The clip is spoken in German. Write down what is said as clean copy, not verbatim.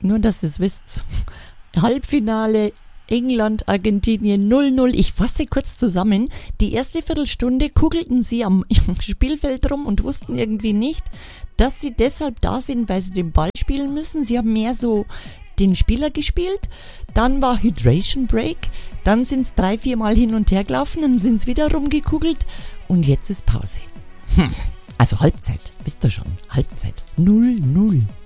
Nur, dass ihr es wisst. Halbfinale England, Argentinien 0-0. Ich fasse kurz zusammen. Die erste Viertelstunde kugelten sie am Spielfeld rum und wussten irgendwie nicht, dass sie deshalb da sind, weil sie den Ball spielen müssen. Sie haben mehr so den Spieler gespielt. Dann war Hydration Break. Dann sind es 3-4 Mal hin und her gelaufen. Dann sind es wieder rumgekugelt. Und jetzt ist Pause. Also Halbzeit. Wisst ihr schon. Halbzeit. 0-0.